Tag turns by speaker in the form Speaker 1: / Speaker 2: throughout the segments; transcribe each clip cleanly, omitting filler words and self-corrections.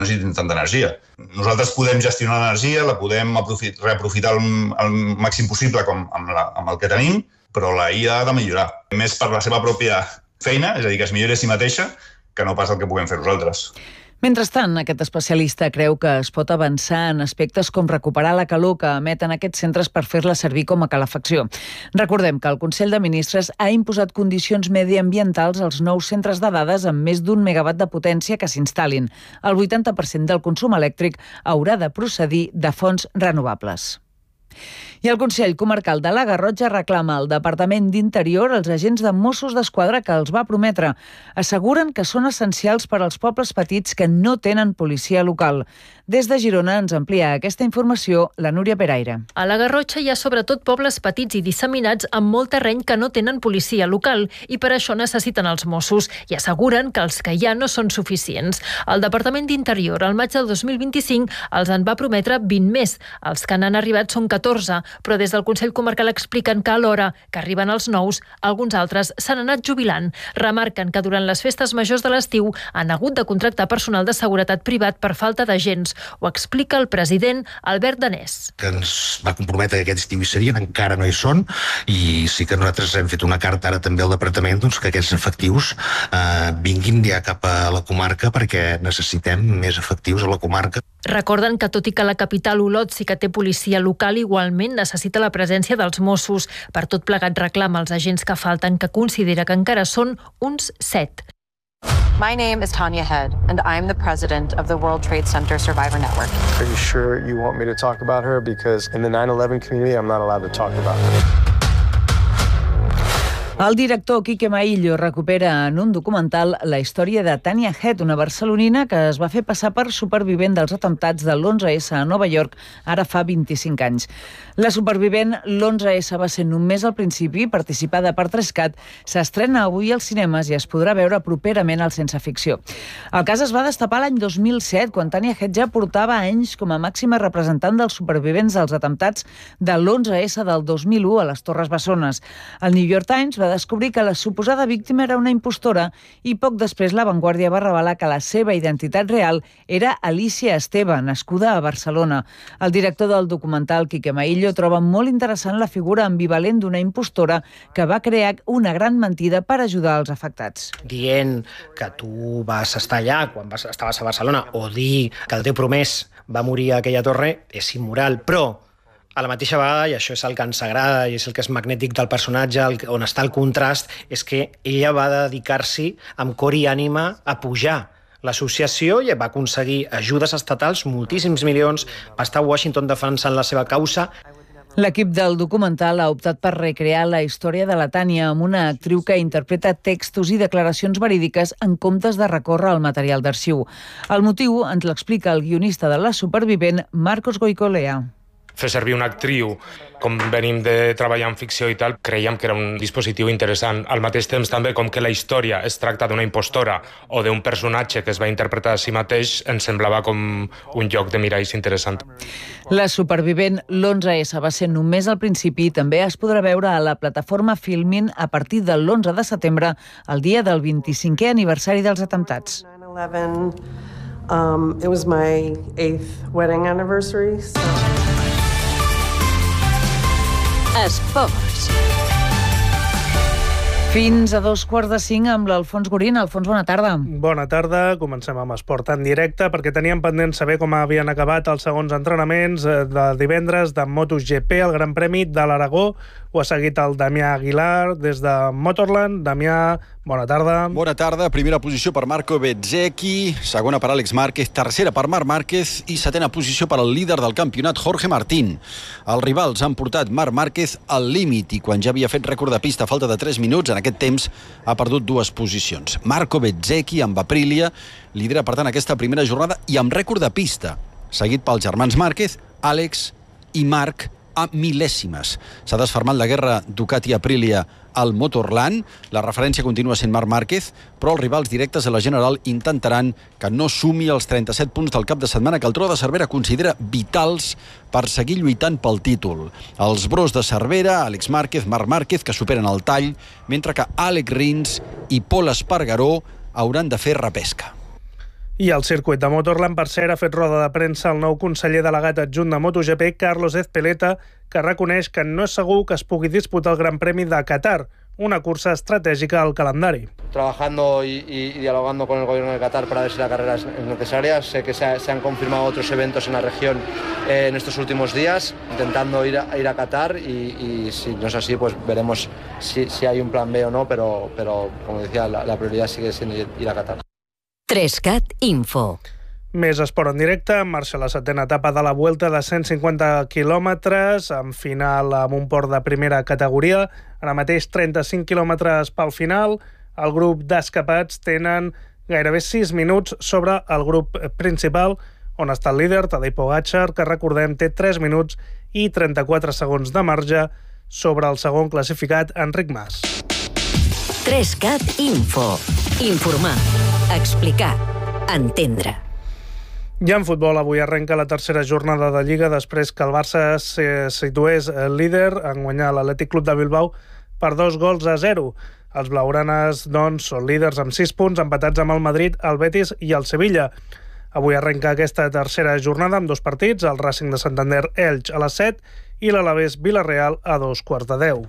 Speaker 1: necessitin tanta energia. Nosaltres podem gestionar l'energia, la podem reaprofitar el màxim possible com amb el que tenim, però la IA ha de millorar. Més per la seva pròpia feina, és a dir, que es millori a si mateixa, que no pas el que puguem fer nosaltres.
Speaker 2: Mentrestant, aquest especialista creu que es pot avançar en aspectes com recuperar la calor que emeten aquests centres per fer-la servir com a calefacció. Recordem que el Consell de Ministres ha imposat condicions mediambientals als nous centres de dades amb més d'1 megawatt de potència que s'instal·lin. El 80% del consum elèctric haurà de procedir de fonts renovables. I el Consell Comarcal de la Garrotxa reclama al Departament d'Interior els agents de Mossos d'Esquadra que els va prometre. Asseguren que són essencials per als pobles petits que no tenen policia local. Des de Girona ens amplia aquesta informació la Núria Peraire.
Speaker 3: A la Garrotxa hi ha sobretot pobles petits i disseminats amb molt terreny que no tenen policia local i per això necessiten els Mossos i asseguren que els que hi ha no són suficients. El Departament d'Interior al maig del 2025 els en va prometre 20 més. Els que n'han arribat són 14, però des del Consell Comarcal expliquen que alhora que arriben els nous, alguns altres s'han anat jubilant. Remarquen que durant les festes majors de l'estiu han hagut de contractar personal de seguretat privat per falta d'agents. Ho explica el president Albert Danés.
Speaker 4: Que ens va comprometre que aquest estiu hi serien, encara no hi són, i sí que nosaltres hem fet una carta ara també al departament que aquests efectius vinguin ja cap a la comarca perquè necessitem més efectius a la comarca.
Speaker 3: Recorden que tot i que la capital Olot sí que té policia local, igualment necessita la presència dels Mossos. Per tot plegat reclama els agents que falten, que considera que encara són uns 7.
Speaker 5: My name is Tanya Head, and I'm the president of the World Trade Center Survivor Network.
Speaker 6: Are you sure you want me to talk about her? Because in the 9/11 community, I'm not allowed to talk about her.
Speaker 2: El director Quique Maillo recupera en un documental la història de Tanya Head, una barcelonina que es va fer passar per supervivent dels atemptats de l'11S a Nova York ara fa 25 anys. La supervivent, l'11S va ser només al principi, participada per 3CAT, s'estrena avui als cinemes i es podrà veure properament al Sense Ficció. El cas es va destapar l'any 2007, quan Tanya Head ja portava anys com a màxima representant dels supervivents dels atemptats de l'11S del 2001 a les Torres Bessones. El New York Times va descobrir que la suposada víctima era una impostora i poc després La Vanguardia va revelar que la seva identitat real era Alicia Esteve, nascuda a Barcelona. El director del documental, Quique Maillo, troba molt interessant la figura ambivalent d'una impostora que va crear una gran mentida per ajudar els afectats.
Speaker 7: Dient que tu vas estar allà quan estaves a Barcelona o dir que el teu promès va morir a aquella torre és immoral, però a la mateixa vegada, i això és el que ens agrada i és el que és magnètic del personatge, on està el contrast, és que ella va dedicar-s'hi amb cor i ànima a pujar l'associació i va aconseguir ajudes estatals, moltíssims milions, va estar a Washington defensant la seva causa.
Speaker 2: L'equip del documental ha optat per recrear la història de la Tània amb una actriu que interpreta textos i declaracions verídiques en comptes de recórrer al material d'arxiu. El motiu ens l'explica el guionista de La supervivent, Marcos Goicolea.
Speaker 8: Fer servir una actriu, com venim de treballar en ficció i tal, creiem que era un dispositiu interessant. Al mateix temps també, com que la història es tracta d'una impostora o d'un personatge que es va interpretar a si mateix, ens semblava com un joc de miralls interessant.
Speaker 2: La supervivent, l'11S, va ser només al principi i també es podrà veure a la plataforma Filmin a partir del 11 de setembre, el dia del 25è aniversari dels atemptats.
Speaker 9: 9/11, it was my 8th wedding anniversary.
Speaker 2: Esports. Fins a 2:45 amb l'Alfons Gorín. Alfons, bona tarda.
Speaker 10: Bona tarda. Comencem amb esport en directe perquè teníem pendent saber com havien acabat els segons entrenaments de divendres de MotoGP, el Gran Premi de l'Aragó. Ho ha seguit el Damià Aguilar des de Motorland. Damià, bona tarda.
Speaker 11: Bona tarda. Primera posició per Marco Bezzecchi, segona per Àlex Márquez, tercera per Marc Márquez i setena posició per al líder del campionat, Jorge Martín. Els rivals han portat Marc Márquez al límit i quan ja havia fet rècord de pista a falta de 3 minuts, en aquest temps ha perdut 2 posicions. Marco Bezzecchi amb Aprilia lidera per tant aquesta primera jornada i amb rècord de pista, seguit pels germans Márquez, Àlex i Marc a mil·lèsimes. S'ha desfermat la guerra Ducati-Aprilia al Motorland. La referència continua sent Marc Márquez, però els rivals directes de la General intentaran que no sumi els 37 punts del cap de setmana que el Tro de Cervera considera vitals per seguir lluitant pel títol. Els bros de Cervera, Àlex Márquez, Marc Márquez, que superen el tall, mentre que Àlex Rins i Pol Espargaró hauran de fer repesca.
Speaker 10: I al circuit de Motorland, per cert, ha fet roda de premsa el nou conseller delegat adjunt de MotoGP, Carlos Ezpeleta, que reconeix que no és segur que es pugui disputar el Gran Premi de Qatar, una cursa estratègica al calendari.
Speaker 12: Trabajando y dialogando con el gobierno de Qatar para ver si la carrera es necesaria. Sé que se han confirmado otros eventos en la región en estos últimos días, intentando ir a Qatar y si no es así, pues veremos si hay un plan B o no, pero como decía, la prioridad sigue siendo ir a Qatar.
Speaker 13: 3CAT Info.
Speaker 10: Més esport en directe, en marxa la 7a etapa de la Vuelta de 150 quilòmetres, amb final amb un port de primera categoria. Ara mateix 35 quilòmetres pel final. El grup d'escapats tenen gairebé 6 minuts sobre el grup principal, on està el líder, Tadej Pogačar, que recordem té 3 minuts i 34 segons de marge sobre el segon classificat, Enric Mas.
Speaker 13: 3CAT Info. Informar, explicar, entendre.
Speaker 10: Ja en futbol, avui arrenca la tercera jornada de Lliga després que el Barça se situés líder en guanyar l'Atlètic Club de Bilbao per 2-0. Els blaugranes, doncs, són líders amb 6 punts, empatats amb el Madrid, el Betis i el Sevilla. Avui arrenca aquesta tercera jornada amb 2 partits, el Racing de Santander Elx a les 7 i l'Alavés Villarreal a 9:15.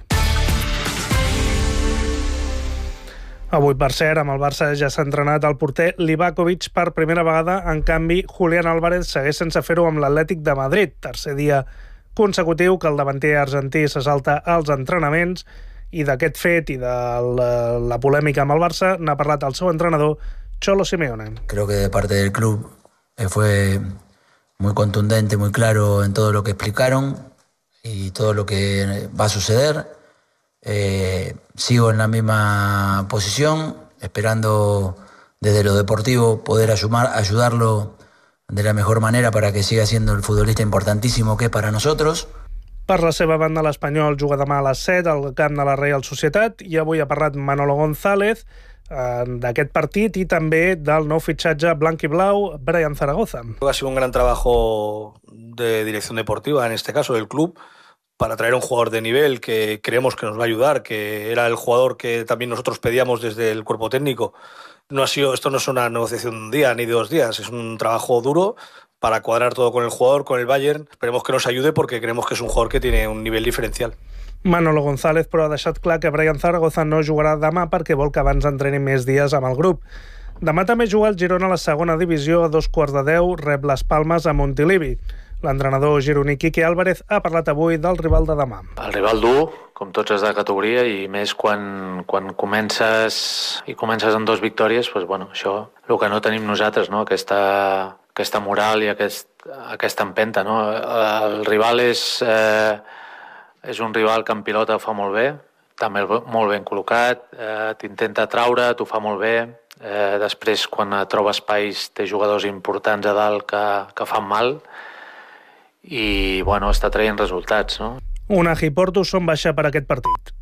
Speaker 10: Avui, per cert, amb el Barça ja s'ha entrenat el porter Livakovic per primera vegada. En canvi, Julián Álvarez segueix sense fer-ho amb l'Atlètic de Madrid. Tercer dia consecutiu que el davanter argentí se salta als entrenaments, i d'aquest fet i de la polèmica amb el Barça n'ha parlat el seu entrenador, Cholo Simeone.
Speaker 14: Creo que de parte del club fue muy contundente, muy claro en todo lo que explicaron y todo lo que va a suceder. Sigo en la misma posición, esperando desde lo deportivo poder ayudarlo de la mejor manera para que siga siendo el futbolista importantísimo que es para nosotros.
Speaker 10: Per la seva banda, l'Espanyol juga demà a les 7 al camp de la Real Societat i avui ha parlat Manolo González d'aquest partit i també del nou fitxatge blanc i blau, Brian Zaragoza.
Speaker 15: Ha sido un gran trabajo de dirección deportiva, en este caso del club, para traer a un jugador de nivel que creemos que nos va a ayudar, que era el jugador que también nosotros pedíamos desde el cuerpo técnico. Esto no es una negociación de un día ni de 2 días, es un trabajo duro para cuadrar todo con el jugador, con el Bayern. Esperemos que nos ayude porque creemos que es un jugador que tiene un nivel diferencial.
Speaker 10: Manolo González, però, ha deixat clar que Brian Zaragoza no jugarà demà perquè vol que abans entreni més dies amb el grup. Demà també juga el Girona a la segona divisió a 2:15, rep les Palmes a Montilivi. L'entrenador gironí Quique Álvarez ha parlat avui del rival de demà.
Speaker 16: El rival dur, com tots els de categoria, i més quan comences amb 2 victòries, doncs, bueno, això, el que no tenim nosaltres, no? Aquesta moral i aquesta empenta. No? El rival és un rival que en pilota ho fa molt bé, també molt ben col·locat, t'intenta traure, t'ho fa molt bé. Després, quan troba espais, té jugadors importants a dalt que fan mal, i bueno, està traient resultats, no?
Speaker 10: Unai i Porto són baixa per aquest partit.